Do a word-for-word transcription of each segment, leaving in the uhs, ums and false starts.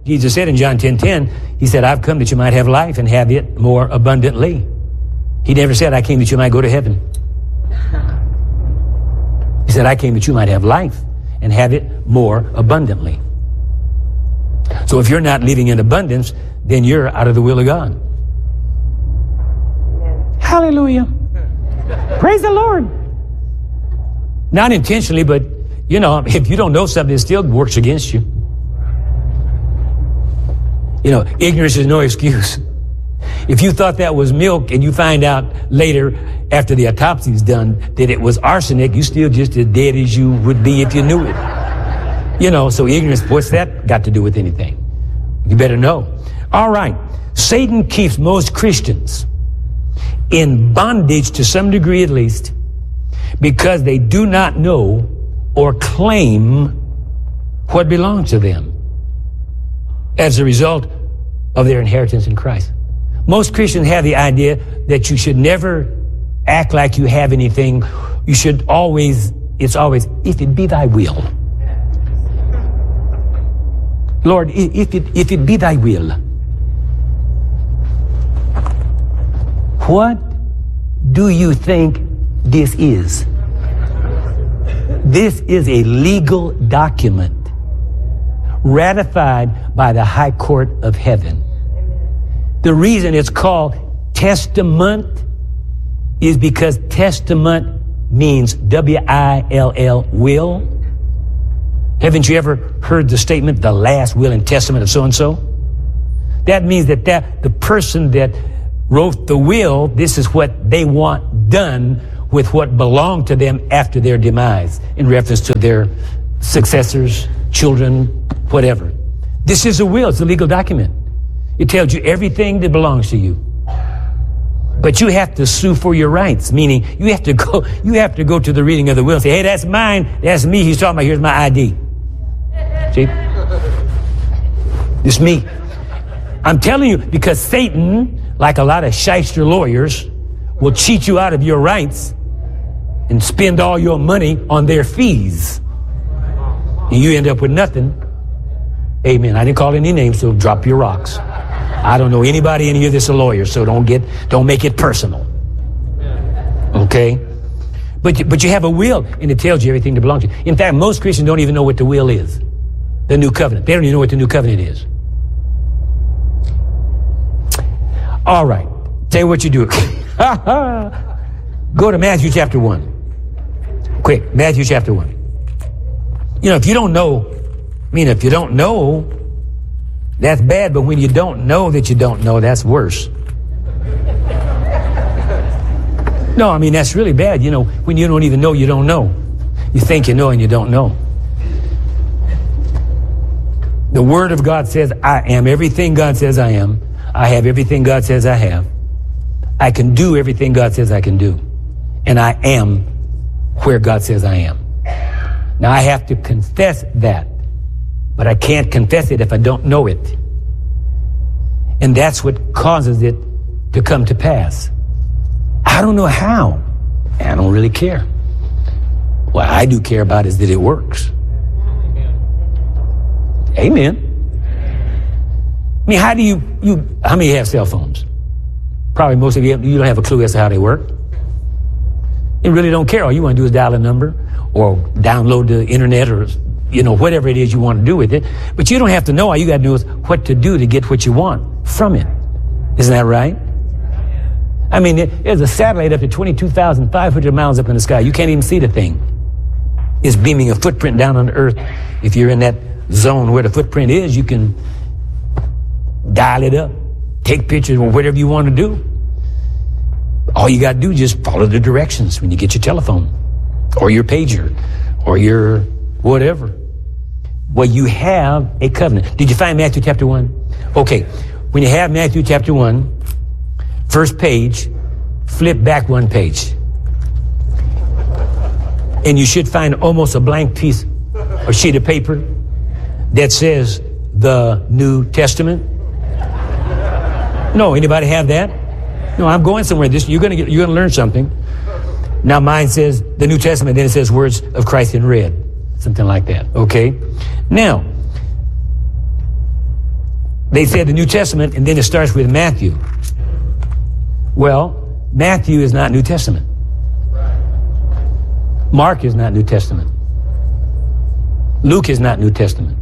Jesus said in John ten ten, he said, I've come that you might have life and have it more abundantly. He never said, I came that you might go to heaven. He said, I came that you might have life and have it more abundantly. So if you're not living in abundance, then you're out of the will of God. Hallelujah. Praise the Lord. Not intentionally, but, you know, if you don't know something, it still works against you. You know, ignorance is no excuse. If you thought that was milk and you find out later after the autopsy is done that it was arsenic, you still just as dead as you would be if you knew it. You know, so ignorance, what's that got to do with anything? You better know. All right. Satan keeps most Christians in bondage to some degree at least because they do not know or claim what belongs to them as a result of their inheritance in Christ. Most Christians have the idea that you should never act like you have anything. You should always, it's always, if it be thy will. Lord, if it, if it be thy will. What do you think this is? This is a legal document ratified by the High Court of Heaven. The reason it's called testament is because testament means W I L L, will. Haven't you ever heard the statement, the last will and testament of so-and-so? That means that, that the person that wrote the will, this is what they want done with what belonged to them after their demise in reference to their successors, children, whatever. This is a will. It's a legal document. It tells you everything that belongs to you. But you have to sue for your rights, meaning you have to go, you have to go to the reading of the will and say, hey, that's mine. That's me. He's talking about, here's my I D. See? It's me. I'm telling you, because Satan, like a lot of shyster lawyers, will cheat you out of your rights and spend all your money on their fees. And you end up with nothing. Amen. I didn't call any names, so drop your rocks. I don't know anybody in here that's a lawyer, so don't get, don't make it personal. Okay? But you, but you have a will, and it tells you everything that belongs to you. In fact, most Christians don't even know what the will is. The new covenant. They don't even know what the new covenant is. All right. Tell you what you do. Go to Matthew chapter one. Quick, Matthew chapter one. You know, if you don't know, I mean, if you don't know, that's bad, but when you don't know that you don't know, that's worse. No, I mean, that's really bad. You know, when you don't even know, you don't know. You think you know and you don't know. The Word of God says, I am everything God says I am. I have everything God says I have. I can do everything God says I can do. And I am where God says I am. Now, I have to confess that. But I can't confess it if I don't know it. And that's what causes it to come to pass. I don't know how. I don't really care. What I do care about is that it works. Amen. I mean, how do you, you, how many have cell phones? Probably most of you, you don't have a clue as to how they work. You really don't care. All you want to do is dial a number or download the internet or, you know, whatever it is you want to do with it. But you don't have to know. All you got to know is what to do to get what you want from it. Isn't that right? I mean, there's a satellite up to twenty-two thousand five hundred miles up in the sky. You can't even see the thing. It's beaming a footprint down on the earth. If you're in that zone where the footprint is, you can dial it up, take pictures or whatever you want to do. All you got to do is just follow the directions when you get your telephone or your pager or your whatever. Well, you have a covenant. Did you find Matthew chapter one? Okay. When you have Matthew chapter one, first page, flip back one page. And you should find almost a blank piece or sheet of paper that says the New Testament. No, anybody have that? No, I'm going somewhere. This you're gonna get, you're gonna learn something. Now mine says the New Testament, then it says words of Christ in red. Something like that. Okay? Now, They said the New Testament, and then it starts with Matthew. Well, Matthew is not New Testament. Mark is not New Testament. Luke is not New Testament.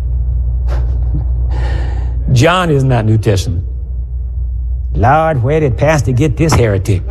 John is not New Testament. Lord, where did Pastor get this heretic?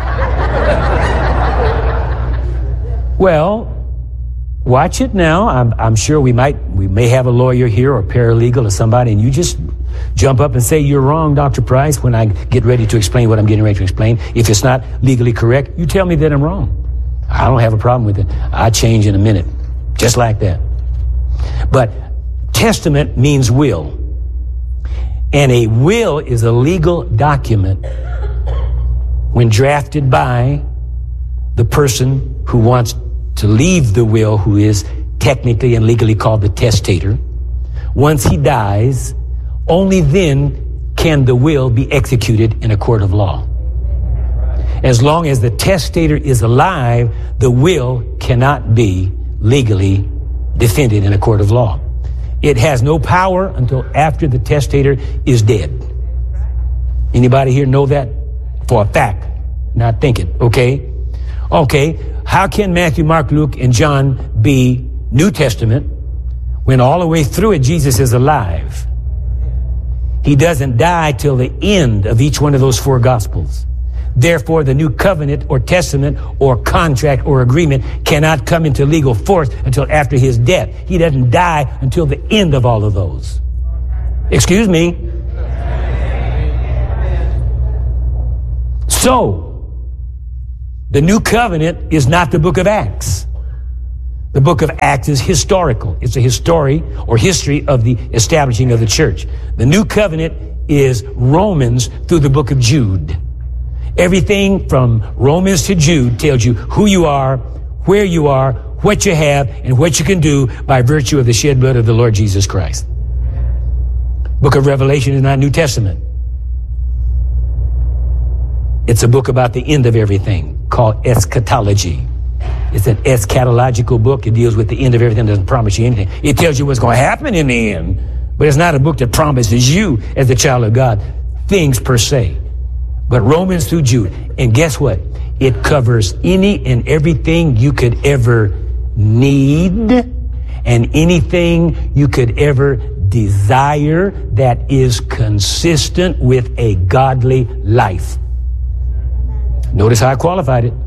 Well, watch it now. I'm, I'm sure we might, we may have a lawyer here or paralegal or somebody, and you just jump up and say, you're wrong, Doctor Price, when I get ready to explain what I'm getting ready to explain. If it's not legally correct, you tell me that I'm wrong. I don't have a problem with it. I change in a minute, just like that. But testament means will. And a will is a legal document when drafted by the person who wants to leave the will, who is technically and legally called the testator. Once he dies, only then can the will be executed in a court of law. As long as the testator is alive, the will cannot be legally defended in a court of law. It has no power until after the testator is dead. Anybody here know that for a fact? Not thinking, okay? Okay, how can Matthew, Mark, Luke, and John be New Testament when all the way through it Jesus is alive? He doesn't die till the end of each one of those four Gospels. Therefore, the new covenant or testament or contract or agreement cannot come into legal force until after his death. He doesn't die until the end of all of those. Excuse me? So, the new covenant is not the book of Acts. The book of Acts is historical. It's a history or history of the establishing of the church. The new covenant is Romans through the book of Jude. Everything from Romans to Jude tells you who you are, where you are, what you have, and what you can do by virtue of the shed blood of the Lord Jesus Christ. Book of Revelation is not New Testament. It's a book about the end of everything called eschatology. It's an eschatological book. It deals with the end of everything. It doesn't promise you anything. It tells you what's going to happen in the end. But it's not a book that promises you, as a child of God, things per se. But Romans through Jude. And guess what? It covers any and everything you could ever need and anything you could ever desire that is consistent with a godly life. Notice how I qualified it.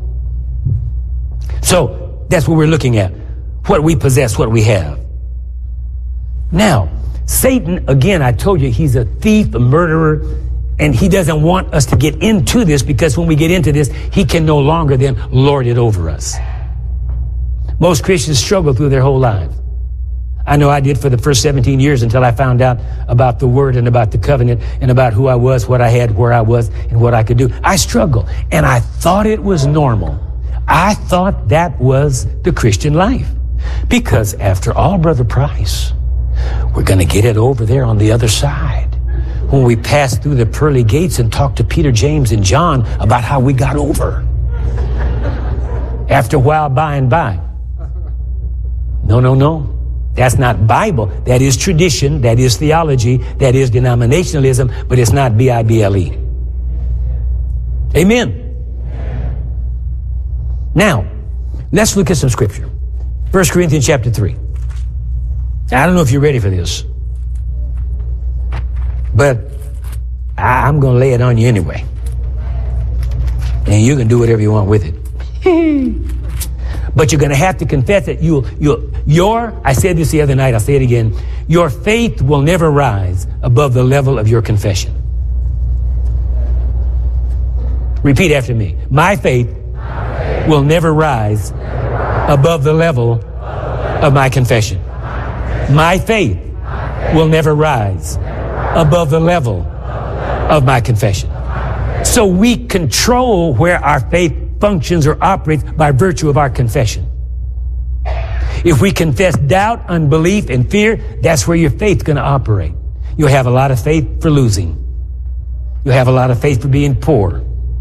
So that's what we're looking at. What we possess, what we have. Now, Satan, again, I told you, he's a thief, a murderer, and he doesn't want us to get into this, because when we get into this, he can no longer then lord it over us. Most Christians struggle through their whole lives. I know I did for the first seventeen years until I found out about the word and about the covenant and about who I was, what I had, where I was, and what I could do. I struggled, and I thought it was normal. I thought that was the Christian life. Because after all, Brother Price, we're going to get it over there on the other side. When we pass through the pearly gates and talk to Peter, James, and John about how we got over. After a while, by and by. No, no, no. That's not Bible. That is tradition. That is theology. That is denominationalism. But it's not B I B L E. Amen. Now, let's look at some scripture. First Corinthians chapter three. I don't know if you're ready for this, but I'm going to lay it on you anyway. And you can do whatever you want with it. But you're going to have to confess that you'll, you'll, your, I said this the other night, I'll say it again, your faith will never rise above the level of your confession. Repeat after me. My faith, my faith will never rise, never rise above the level, above the level of my confession. My faith, my faith will never rise, never rise above the level, above the level of my confession. So we control where our faith functions or operates by virtue of our confession. If we confess doubt, unbelief, and fear, that's where your faith's going to operate. You'll have a lot of faith for losing. You'll have a lot of faith for being poor.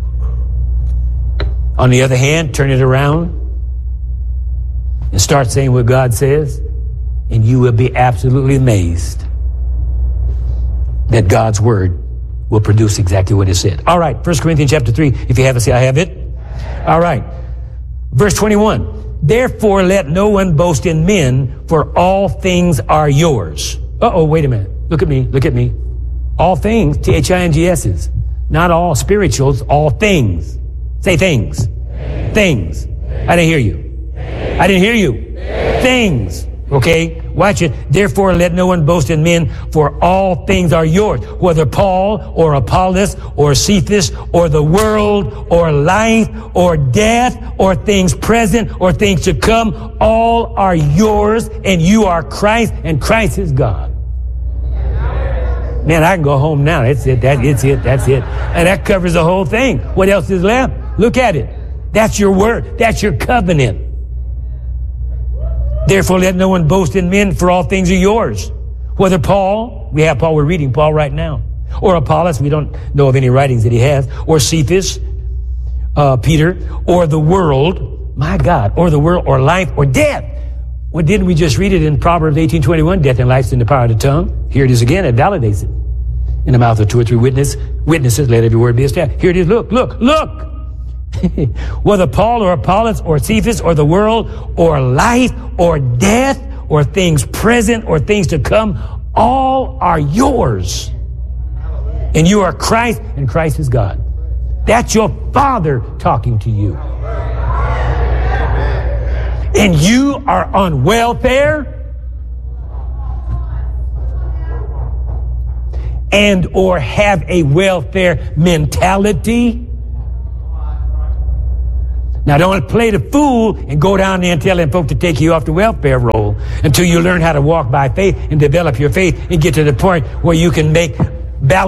On the other hand, turn it around and start saying what God says, and you will be absolutely amazed that God's word will produce exactly what it said. All right, First Corinthians chapter three. If you have it, say, I have it. All right. Verse twenty-one. Therefore, let no one boast in men, for all things are yours. Uh-oh, wait a minute. Look at me. Look at me. All things, T H I N G S's. Not all spirituals, all things. Say things. Things. I didn't hear you. I didn't hear you. Things. Okay? Watch it. Therefore, let no one boast in men, for all things are yours. Whether Paul or Apollos or Cephas or the world or life or death or things present or things to come, all are yours, and you are Christ, and Christ is God. Man, I can go home now. That's it. That, it's it. That's it. And that covers the whole thing. What else is left? Look at it. That's your word. That's your covenant. Therefore, let no one boast in men, for all things are yours. Whether Paul, we have Paul, we're reading Paul right now, or Apollos, we don't know of any writings that he has, or Cephas, uh, Peter, or the world, my God, or the world, or life, or death. Well, didn't we just read it in Proverbs eighteen twenty-one? Death and life's in the power of the tongue. Here it is again. It validates it. In the mouth of two or three witness, witnesses, let every word be established. Here it is. Look, look, look. Whether Paul or Apollos or Cephas or the world or life or death or things present or things to come, all are yours. And you are Christ, and Christ is God. That's your Father talking to you. And you are on welfare and or have a welfare mentality. Now, don't play the fool and go down there and tell them folks to take you off the welfare roll until you learn how to walk by faith and develop your faith and get to the point where you can make balance.